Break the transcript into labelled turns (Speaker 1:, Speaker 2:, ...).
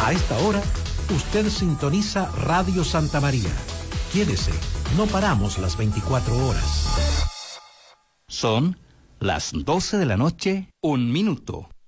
Speaker 1: A esta hora, usted sintoniza Radio Santa María. Quédese, no paramos las 24 horas.
Speaker 2: Son las 12 de la noche, 1 minuto.